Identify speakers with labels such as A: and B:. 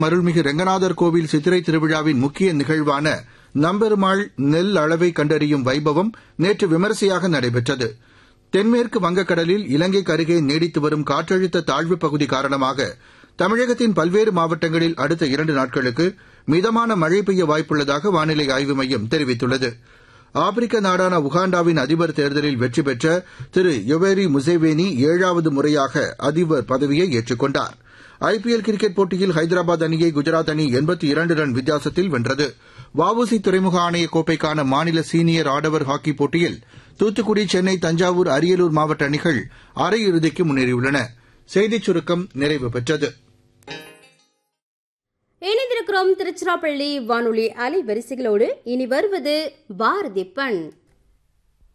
A: அருள்மிகு ரெங்கநாதர் கோவில் சித்திரை திருவிழாவின் முக்கிய நிகழ்வான நம்பெருமாள் நெல் அளவை கண்டறியும் வைபவம் நேற்று விமரிசையாக நடைபெற்றது. தென்மேற்கு வங்கக்கடலில் இலங்கைக்கு அருகே நீடித்து வரும் காற்றழுத்த தாழ்வுப் பகுதி காரணமாக தமிழகத்தின் பல்வேறு மாவட்டங்களில் அடுத்த 2 நாட்களுக்கு மிதமான மழை பெய்ய வாய்ப்புள்ளதாக வானிலை ஆய்வு மையம் தெரிவித்துள்ளது. ஆப்பிரிக்க நாடான உகாண்டாவின் அதிபர் தேர்தலில் வெற்றி பெற்ற திரு யொவேரி முசேவேனி 7வது முறையாக அதிபர் பதவியை ஏற்றுக் கொண்டார். ஐபிஎல் கிரிக்கெட் போட்டியில் ஹைதராபாத் அணியை குஜராத் அணி 82 ரன் வித்தியாசத்தில் வென்றது. வஉசி துறைமுக ஆணைய கோப்பைக்கான மாநில சீனியர் ஆடவர் ஹாக்கி போட்டியில் தூத்துக்குடி, சென்னை, தஞ்சாவூர், அரியலூர் மாவட்ட அணிகள் அரையிறுதிக்கு முன்னேறியுள்ளன. செய்திச் சுருக்கம் நிறைவு பெற்றது.
B: இணைந்திருக்கிறோம் திருச்சிராப்பள்ளி வானொலி அலைவரிசைகளோடு. இனி வருவது பாரதி பண்.